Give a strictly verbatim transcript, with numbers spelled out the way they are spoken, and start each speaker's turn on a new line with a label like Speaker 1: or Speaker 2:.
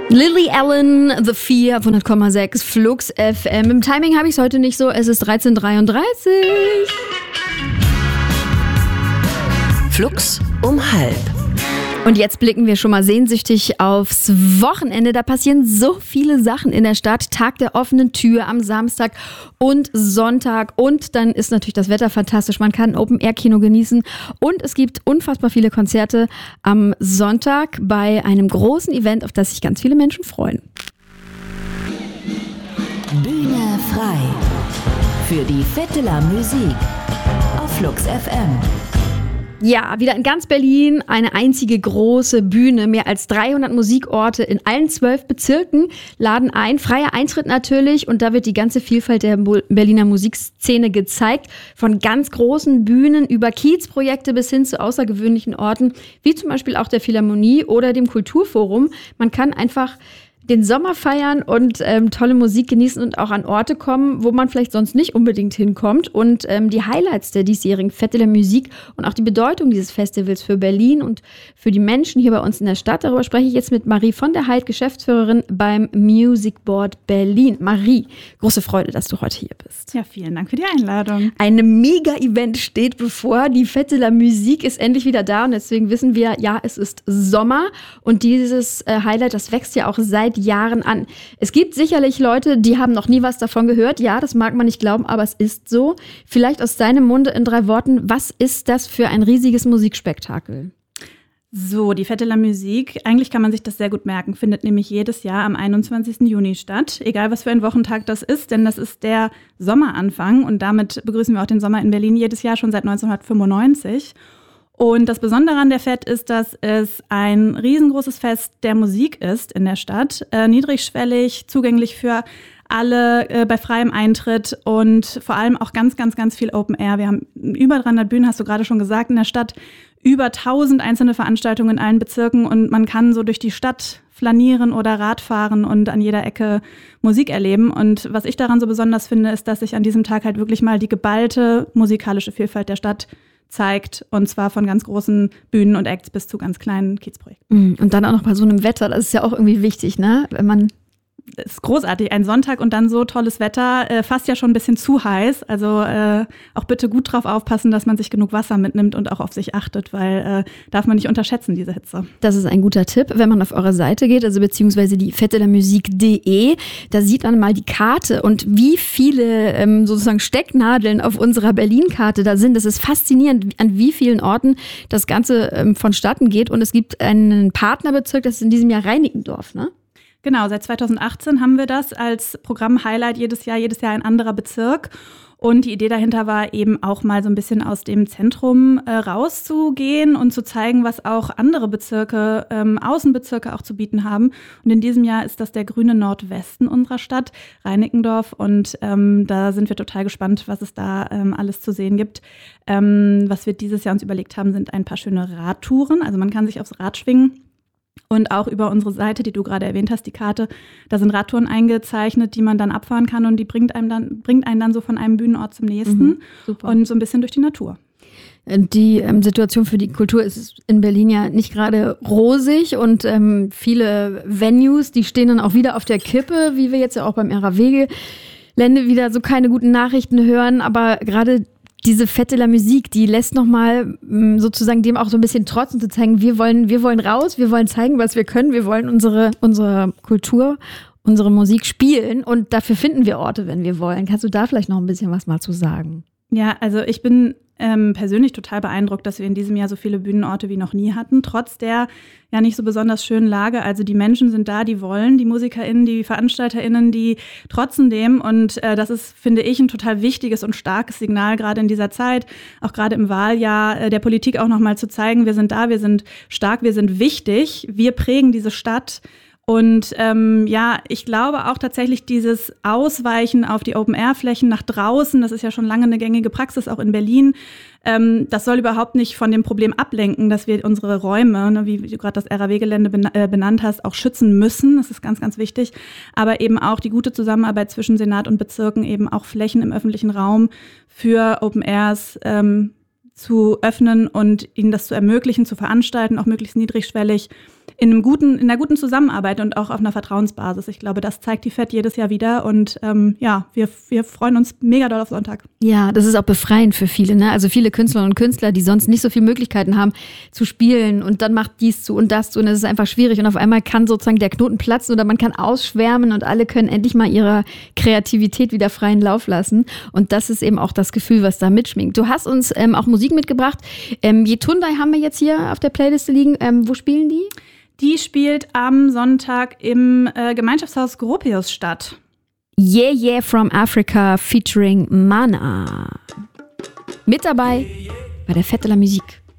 Speaker 1: Lily Allen, The Fear, auf hundert Komma sechs, Flux F M. Im Timing habe ich es heute nicht so, es ist dreizehn Uhr dreiunddreißig.
Speaker 2: Flux um halb.
Speaker 1: Und jetzt blicken wir schon mal sehnsüchtig aufs Wochenende. Da passieren so viele Sachen in der Stadt. Tag der offenen Tür am Samstag und Sonntag. Und dann ist natürlich das Wetter fantastisch. Man kann Open-Air-Kino genießen. Und es gibt unfassbar viele Konzerte am Sonntag bei einem großen Event, auf das sich ganz viele Menschen freuen.
Speaker 2: Bühne frei für die Fête de la Musique auf Flux F M.
Speaker 1: Ja, wieder in ganz Berlin eine einzige große Bühne. Mehr als dreihundert Musikorte in allen zwölf Bezirken laden ein. Freier Eintritt natürlich, und da wird die ganze Vielfalt der Berliner Musikszene gezeigt. Von ganz großen Bühnen über Kiezprojekte bis hin zu außergewöhnlichen Orten, wie zum Beispiel auch der Philharmonie oder dem Kulturforum. Man kann einfach den Sommer feiern und ähm, tolle Musik genießen und auch an Orte kommen, wo man vielleicht sonst nicht unbedingt hinkommt. Und ähm, die Highlights der diesjährigen Fête de la Musique und auch die Bedeutung dieses Festivals für Berlin und für die Menschen hier bei uns in der Stadt, darüber spreche ich jetzt mit Marie von der Heid, Geschäftsführerin beim Music Board Berlin. Marie, große Freude, dass du heute hier bist.
Speaker 3: Ja, vielen Dank für die Einladung.
Speaker 1: Ein Mega-Event steht bevor. Die Fête de la Musique ist endlich wieder da und deswegen wissen wir, ja, es ist Sommer und dieses äh, Highlight, das wächst ja auch seit Jahren an. Es gibt sicherlich Leute, die haben noch nie was davon gehört. Ja, das mag man nicht glauben, aber es ist so. Vielleicht aus deinem Munde in drei Worten, was ist das für ein riesiges Musikspektakel?
Speaker 3: So, die Fête de la Musique, eigentlich kann man sich das sehr gut merken, findet nämlich jedes Jahr am einundzwanzigsten Juni statt. Egal, was für ein Wochentag das ist, denn das ist der Sommeranfang und damit begrüßen wir auch den Sommer in Berlin jedes Jahr schon seit neunzehnhundertfünfundneunzig. Und das Besondere an der Fête ist, dass es ein riesengroßes Fest der Musik ist in der Stadt. Äh, niedrigschwellig, zugänglich für alle, äh, bei freiem Eintritt und vor allem auch ganz, ganz, ganz viel Open Air. Wir haben über dreihundert Bühnen, hast du gerade schon gesagt, in der Stadt. Über tausend einzelne Veranstaltungen in allen Bezirken und man kann so durch die Stadt flanieren oder Radfahren und an jeder Ecke Musik erleben. Und was ich daran so besonders finde, ist, dass sich an diesem Tag halt wirklich mal die geballte musikalische Vielfalt der Stadt zeigt, und zwar von ganz großen Bühnen und Acts bis zu ganz kleinen Kiezprojekten.
Speaker 1: Und dann auch noch bei so einem Wetter, das ist ja auch irgendwie wichtig, ne? Wenn man
Speaker 3: Das ist großartig, ein Sonntag und dann so tolles Wetter, äh, fast ja schon ein bisschen zu heiß. Also äh, auch bitte gut drauf aufpassen, dass man sich genug Wasser mitnimmt und auch auf sich achtet, weil äh, darf man nicht unterschätzen, diese Hitze.
Speaker 1: Das ist ein guter Tipp, wenn man auf eure Seite geht, also beziehungsweise die fête de la musique punkt de, da sieht man mal die Karte und wie viele ähm, sozusagen Stecknadeln auf unserer Berlin-Karte da sind. Das ist faszinierend, an wie vielen Orten das Ganze ähm, vonstatten geht. Und es gibt einen Partnerbezirk, das ist in diesem Jahr Reinickendorf, ne?
Speaker 3: Genau, seit zweitausendachtzehn haben wir das als Programm-Highlight jedes Jahr, jedes Jahr ein anderer Bezirk. Und die Idee dahinter war eben auch mal so ein bisschen aus dem Zentrum äh, rauszugehen und zu zeigen, was auch andere Bezirke, ähm, Außenbezirke auch zu bieten haben. Und in diesem Jahr ist das der grüne Nordwesten unserer Stadt, Reinickendorf. Und ähm, da sind wir total gespannt, was es da ähm, alles zu sehen gibt. Ähm, was wir dieses Jahr uns überlegt haben, sind ein paar schöne Radtouren. Also man kann sich aufs Rad schwingen. Und auch über unsere Seite, die du gerade erwähnt hast, die Karte, da sind Radtouren eingezeichnet, die man dann abfahren kann und die bringt einem dann, bringt einen dann so von einem Bühnenort zum nächsten, mhm, super. Und so ein bisschen durch die Natur.
Speaker 1: Die ähm, Situation für die Kultur ist in Berlin ja nicht gerade rosig und ähm, viele Venues, die stehen dann auch wieder auf der Kippe, wie wir jetzt ja auch beim R A W-Gelände wieder so keine guten Nachrichten hören, aber gerade diese Fête de la Musique, die lässt nochmal sozusagen dem auch so ein bisschen trotzen, zu zeigen, wir wollen, wir wollen raus, wir wollen zeigen, was wir können, wir wollen unsere, unsere Kultur, unsere Musik spielen und dafür finden wir Orte, wenn wir wollen. Kannst du da vielleicht noch ein bisschen was mal zu sagen?
Speaker 3: Ja, also ich bin ähm, persönlich total beeindruckt, dass wir in diesem Jahr so viele Bühnenorte wie noch nie hatten, trotz der ja nicht so besonders schönen Lage. Also die Menschen sind da, die wollen, die MusikerInnen, die VeranstalterInnen, die trotzen dem. Und äh, das ist, finde ich, ein total wichtiges und starkes Signal, gerade in dieser Zeit, auch gerade im Wahljahr, äh, der Politik auch nochmal zu zeigen, wir sind da, wir sind stark, wir sind wichtig, wir prägen diese Stadt. Und ähm, ja, ich glaube auch tatsächlich dieses Ausweichen auf die Open-Air-Flächen nach draußen, das ist ja schon lange eine gängige Praxis, auch in Berlin, ähm, das soll überhaupt nicht von dem Problem ablenken, dass wir unsere Räume, ne, wie, wie du gerade das R A W-Gelände ben- äh, benannt hast, auch schützen müssen. Das ist ganz, ganz wichtig. Aber eben auch die gute Zusammenarbeit zwischen Senat und Bezirken, eben auch Flächen im öffentlichen Raum für Open-Airs ähm, zu öffnen und ihnen das zu ermöglichen, zu veranstalten, auch möglichst niedrigschwellig. in einem guten, in einer guten Zusammenarbeit und auch auf einer Vertrauensbasis. Ich glaube, das zeigt die Fett jedes Jahr wieder und ähm, ja, wir, wir freuen uns mega doll auf Sonntag.
Speaker 1: Ja, das ist auch befreiend für viele, ne? Also viele Künstlerinnen und Künstler, die sonst nicht so viele Möglichkeiten haben zu spielen und dann macht dies zu und das zu und es ist einfach schwierig und auf einmal kann sozusagen der Knoten platzen oder man kann ausschwärmen und alle können endlich mal ihrer Kreativität wieder freien Lauf lassen und das ist eben auch das Gefühl, was da mitschwingt. Du hast uns ähm, auch Musik mitgebracht. Ähm, Yetundai haben wir jetzt hier auf der Playliste liegen. Ähm, wo spielen die?
Speaker 3: Die spielt am Sonntag im äh, Gemeinschaftshaus Gropius statt.
Speaker 1: Yeah Yeah from Africa featuring Mana. Mit dabei bei der Fête de la Musique.